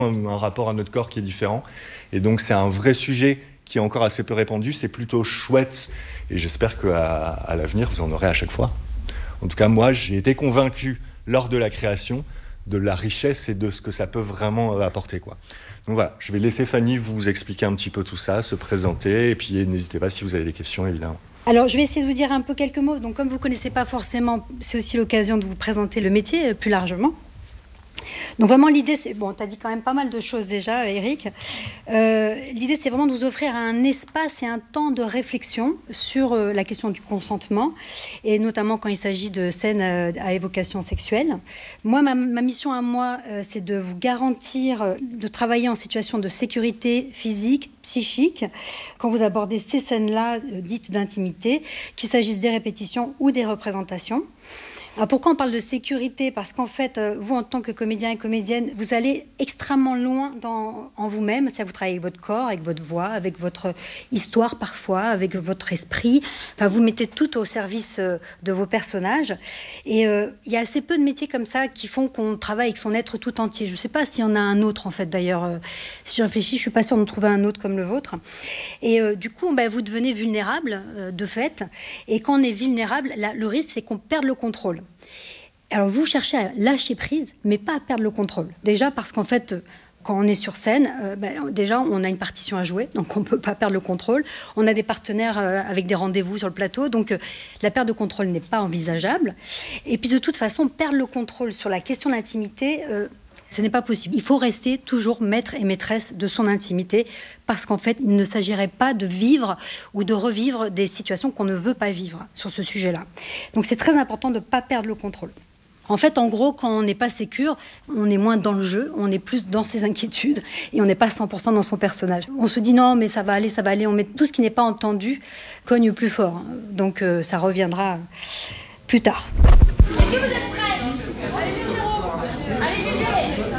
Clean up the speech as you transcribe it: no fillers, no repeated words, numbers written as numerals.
un rapport à notre corps qui est différent. Et donc c'est un vrai sujet qui est encore assez peu répandu. C'est plutôt chouette et j'espère qu'à l'avenir, vous en aurez à chaque fois. En tout cas, moi, j'ai été convaincu lors de la création de la richesse et de ce que ça peut vraiment apporter, quoi. Donc voilà, je vais laisser Fanny vous expliquer un petit peu tout ça, se présenter, et puis n'hésitez pas si vous avez des questions, évidemment. Alors, je vais essayer de vous dire un peu quelques mots. Donc, comme vous ne connaissez pas forcément, c'est aussi l'occasion de vous présenter le métier plus largement. Donc vraiment l'idée c'est, bon tu as dit quand même pas mal de choses déjà Eric, l'idée c'est vraiment de vous offrir un espace et un temps de réflexion sur la question du consentement et notamment quand il s'agit de scènes à évocation sexuelle. Moi ma mission à moi c'est de vous garantir de travailler en situation de sécurité physique, psychique quand vous abordez ces scènes-là dites d'intimité, qu'il s'agisse des répétitions ou des représentations. Alors pourquoi on parle de sécurité? Parce qu'en fait, vous, en tant que comédien et comédienne, vous allez extrêmement loin en vous-même. C'est-à-dire vous travaillez avec votre corps, avec votre voix, avec votre histoire parfois, avec votre esprit. Enfin, vous mettez tout au service de vos personnages. Et il y a assez peu de métiers comme ça qui font qu'on travaille avec son être tout entier. Je ne sais pas s'il y en a un autre, en fait, d'ailleurs. Si je réfléchis, je ne suis pas sûre d'en trouver un autre comme le vôtre. Et du coup, vous devenez vulnérable, de fait. Et quand on est vulnérable, le risque, c'est qu'on perde le contrôle. Alors vous cherchez à lâcher prise, mais pas à perdre le contrôle. Déjà parce qu'en fait, quand on est sur scène, déjà on a une partition à jouer, donc on ne peut pas perdre le contrôle. On a des partenaires avec des rendez-vous sur le plateau, donc la perte de contrôle n'est pas envisageable. Et puis de toute façon, perdre le contrôle sur la question de l'intimité, ce n'est pas possible. Il faut rester toujours maître et maîtresse de son intimité parce qu'en fait, il ne s'agirait pas de vivre ou de revivre des situations qu'on ne veut pas vivre sur ce sujet-là. Donc c'est très important de ne pas perdre le contrôle. En fait, en gros, quand on n'est pas sécure, on est moins dans le jeu, on est plus dans ses inquiétudes et on n'est pas 100% dans son personnage. On se dit non, mais ça va aller, on met tout ce qui n'est pas entendu cogne plus fort. Donc ça reviendra plus tard. Est-ce que vous êtes prêts? Allez,